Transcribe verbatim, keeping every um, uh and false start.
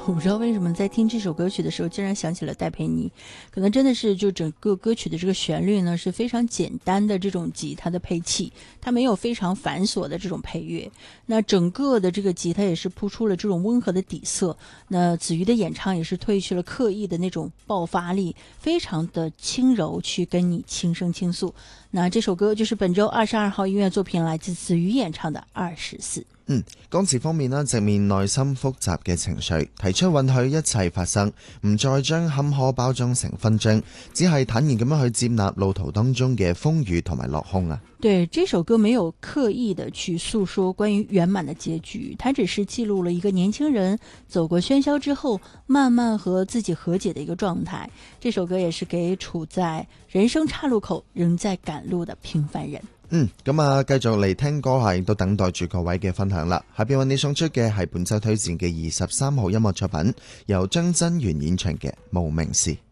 我不知道为什么在听这首歌曲的时候竟然想起了戴佩妮，可能真的是就整个歌曲的这个旋律呢是非常简单的这种吉他的配器，它没有非常繁琐的这种配乐，那整个的这个吉他也是铺出了这种温和的底色，那子瑜的演唱也是褪去了刻意的那种爆发力，非常的轻柔去跟你轻声倾诉。那这首歌就是本周二十二號音樂作品，來自子瑜演唱的《二十四》。 嗯，歌詞方面呢，直面內心複雜嘅情緒，提出允許一切發生，唔再將坎坷包裝成紛爭，只係坦然咁樣去接納路途當中嘅風雨同埋落空啊。 對，這首歌沒有刻意的去訴說關於圓滿的結局，它只是記錄了一個年輕人走過喧囂之後，慢慢和自己和解的一個狀態。這首歌也是給處在人生岔路口仍在趕路的平凡人。 嗯，咁啊，繼續嚟聽歌下，亦都等待住各位嘅分享啦。下邊為你送出嘅係本周推薦嘅二十三號音樂作品，由張真源演唱嘅《無名氏》。